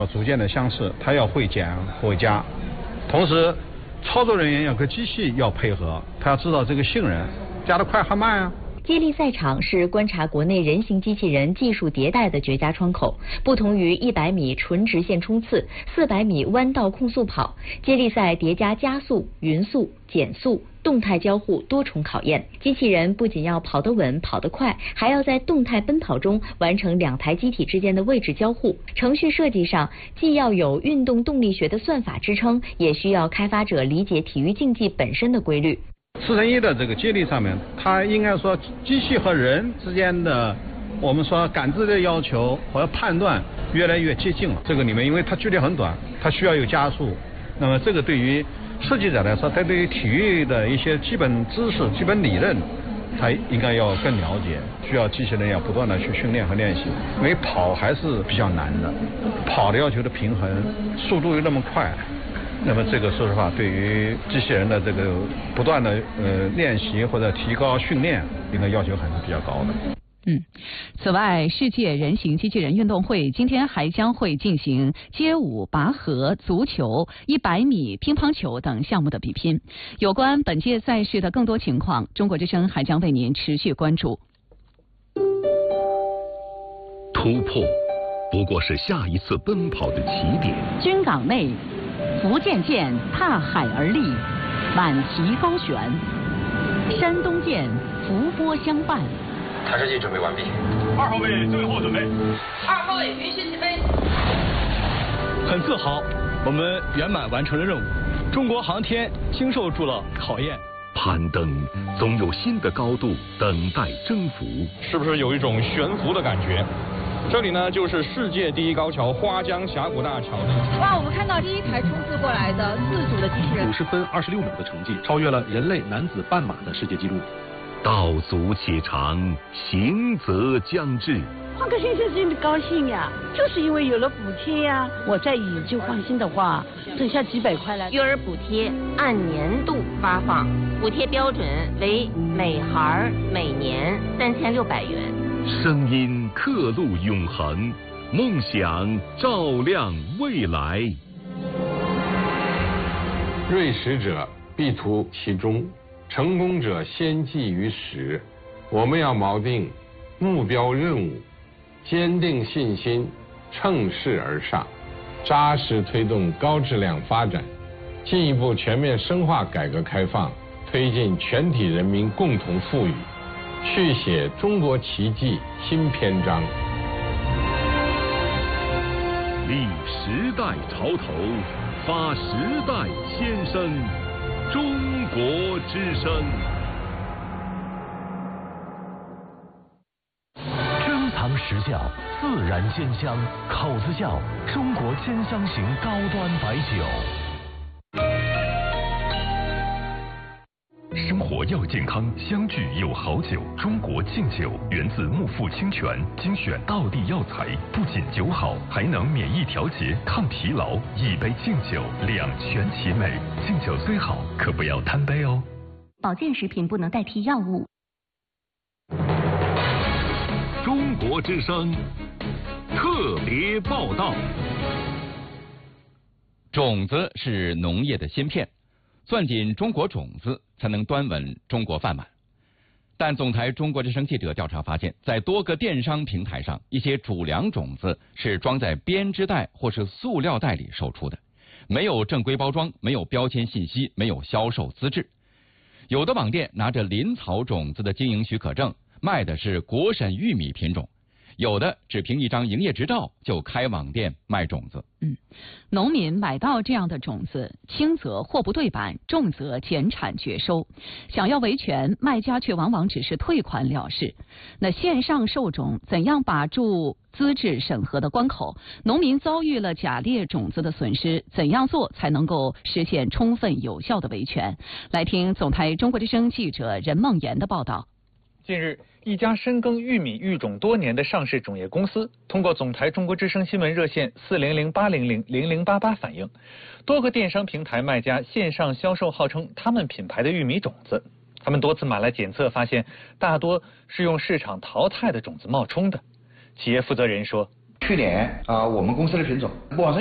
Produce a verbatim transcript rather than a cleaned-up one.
逐渐的相似，它要会减会加，同时操作人员要跟机器要配合，他要知道这个性能加得快还慢啊。 接力赛场是观察国内人形机器人技术迭代的绝佳窗口。不同于一百米纯直线冲刺、四百米弯道控速跑，接力赛叠加加速、匀速、减速、动态交互多重考验。机器人不仅要跑得稳、跑得快，还要在动态奔跑中完成两台机体之间的位置交互。程序设计上，既要有运动动力学的算法支撑，也需要开发者理解体育竞技本身的规律。 四乘一的这个接力上面，它应该说机器和人之间的，我们说感知的要求和判断越来越接近了。这个里面，因为它距离很短，它需要有加速，那么这个对于设计者来说，他对于体育的一些基本知识、基本理论，他应该要更了解，需要机器人要不断的去训练和练习。因为跑还是比较难的，跑的要求的平衡，速度又那么快。那么这个说实话，对于机器人的这个不断的呃练习或者提高训练，应该要求还是比较高的。 嗯，此外，世界人形机器人运动会今天还将会进行街舞、拔河、足球、一百米乒乓球等项目的比拼。有关本届赛事的更多情况，中国之声还将为您持续关注。 突破不过是下一次奔跑的起点。 军港内，福建舰踏海而立，满旗高悬；山东舰伏波相伴。 探视器准备完毕。 二号位最后准备。 二号位允许起飞。 很自豪，我们圆满完成了任务。中国航天经受住了考验。 攀登总有新的高度等待征服。 是不是有一种悬浮的感觉？这里呢，就是世界第一高桥花江峡谷大桥。 哇，我们看到第一台冲刺过来的自主的机器人， 五十分二十六秒的成绩，超越了人类男子半马的世界纪录。 道阻且长，行则将至。 换个先生真的高兴呀，就是因为有了补贴呀。我再以旧换新的话，省下几百块来。 育儿补贴按年度发放，补贴标准为每孩每年三千六百元。 声音刻录永恒，梦想照亮未来。 锐识者必图其中，成功者先记于始。我们要锚定目标任务，坚定信心，乘势而上，扎实推动高质量发展，进一步全面深化改革开放，推进全体人民共同富裕，续写中国奇迹新篇章。 立时代潮头，发时代先声，中国之声。 珍藏实窖，自然鲜香，口子窖，中国千香型高端白酒。 生活要健康，相聚有好酒。中国劲酒源自木富清泉，精选道地药材，不仅酒好，还能免疫调节、抗疲劳。一杯劲酒，两全其美。劲酒虽好，可不要贪杯哦。 保健食品不能代替药物。 中国之声特别报道。 种子是农业的芯片，攥紧中国种子，才能端稳中国饭碗。但总台中国之声记者调查发现，在多个电商平台上，一些主粮种子是装在编织袋或是塑料袋里售出的，没有正规包装，没有标签信息，没有销售资质。有的网店拿着林草种子的经营许可证，卖的是国审玉米品种。有的只凭一张营业执照就开网店卖种子。 嗯，农民买到这样的种子，轻则货不对版，重则减产绝收。想要维权，卖家却往往只是退款了事。那线上售种怎样把住资质审核的关口？农民遭遇了假劣种子的损失，怎样做才能够实现充分有效的维权？来听总台中国之声记者任梦妍的报道。 近日，一家深耕玉米育种多年的上市种业公司，通过总台中国之声新闻热线四零零八零零零零八八反映，多个电商平台卖家线上销售号称他们品牌的玉米种子，他们多次买来检测，发现大多是用市场淘汰的种子冒充的。企业负责人说， 实去年啊、呃、我们公司的品种，网上